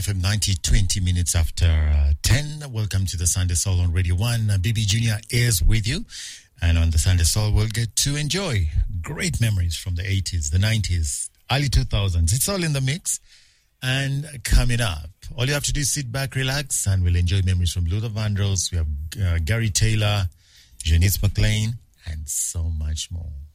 FM 90, 20 minutes after 10. Welcome to the Sunday Soul on Radio 1. BB Junior is with you. And on the Sunday Soul, we'll get to enjoy great memories from the 80s, the 90s, early 2000s. It's all in the mix. And coming up, all you have to do is sit back, relax, and we'll enjoy memories from Luther Vandross. We have Gary Taylor, Janice McLean, and so much more.